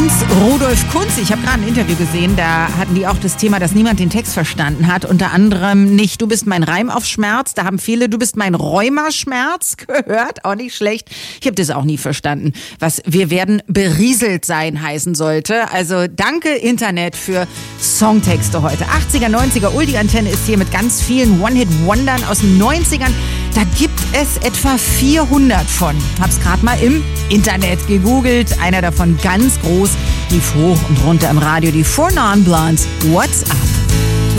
Kunz, Rudolf Kunz. Ich habe gerade ein Interview gesehen, da hatten die auch das Thema, dass niemand den Text verstanden hat. Unter anderem nicht "Du bist mein Reim auf Schmerz", da haben viele "Du bist mein Rheumaschmerz" gehört, auch nicht schlecht. Ich habe das auch nie verstanden, was "Wir werden berieselt sein" heißen sollte. Also danke Internet für Songtexte heute. 80er, 90er, Uldi-Antenne ist hier mit ganz vielen One-Hit-Wondern aus den 90ern. Da gibt es etwa 400 von. Hab's gerade mal im Internet gegoogelt. Einer davon ganz groß, lief hoch und runter im Radio. Die Four Non Blondes, What's Up?